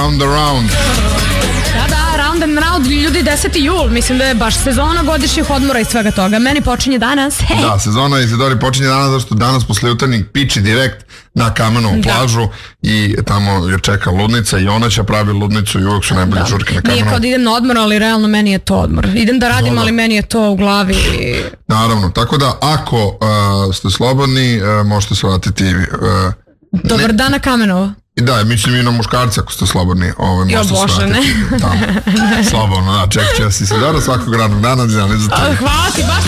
Round and Round. Da, Round and Round, ljudi, 10. jul, mislim da je baš sezona godišnjih odmora i svega toga. Meni počinje danas. Da, sezona Izidori počinje danas, zašto danas posle jutarnjeg piči direkt na Kamenovu plažu i tamo je čeka ludnica i ona će pravi ludnicu i uvek su najbolje žurke na Kamenovu. Nije kao da idem na odmor, ali realno meni je to odmor. Idem da radim, ali meni je to u glavi. Naravno, tako da ako ste slobodni, možete se vratiti... Dobar dan na Kamenovo. Da, mislim i na muškarci ako ste slobodni. Jo Bože, ne. Slobodno, da, čekaj si se dobro svakog radnog dana. Hvala ti, baš